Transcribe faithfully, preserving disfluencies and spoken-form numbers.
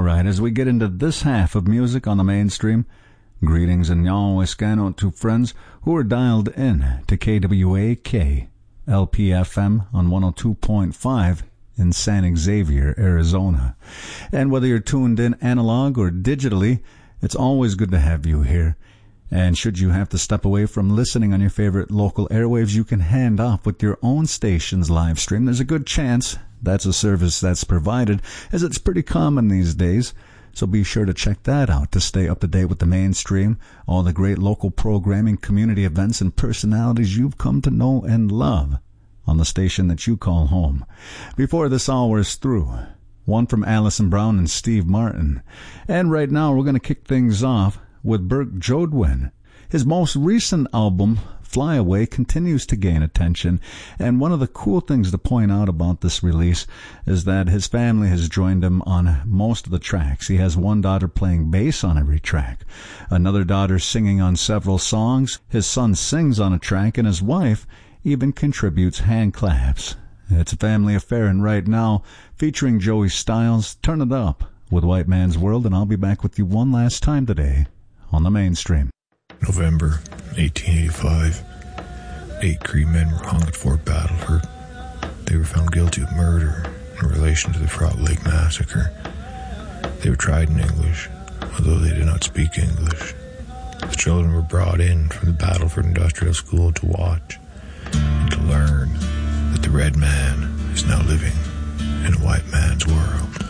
right, as we get into this half of music on the mainstream, greetings and Yahweh to friends who are dialed in to K W A K, L P F M on one oh two point five in San Xavier, Arizona. And whether you're tuned in analog or digitally, it's always good to have you here. And should you have to step away from listening on your favorite local airwaves, you can hand off with your own station's live stream. There's a good chance that's a service that's provided, as it's pretty common these days. So be sure to check that out to stay up to date with the mainstream, all the great local programming, community events, and personalities you've come to know and love on the station that you call home. Before this hour is through, one from Alison Brown and Steve Martin. And right now we're going to kick things off with Burke Jodoin. His most recent album, Fly Away, continues to gain attention, and one of the cool things to point out about this release is that his family has joined him on most of the tracks. He has one daughter playing bass on every track, another daughter singing on several songs, his son sings on a track, and his wife even contributes hand claps. It's a family affair, and right now, featuring Joey Styles, Turn It Up with White Man's World, and I'll be back with you one last time today on the mainstream. November eighteen eighty-five. Eight Cree men were hung at Fort Battleford. They were found guilty of murder in relation to the Fraught Lake Massacre. They were tried in English, although they did not speak English. The children were brought in from the Battleford Industrial School to watch and to learn that the red man is now living in a white man's world.